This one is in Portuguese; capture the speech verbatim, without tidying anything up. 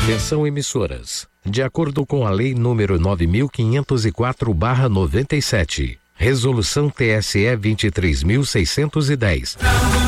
Atenção, emissoras. De acordo com a Lei número nove mil quinhentos e quatro barra noventa e sete, Resolução T S E vinte e três mil seiscentos e dez.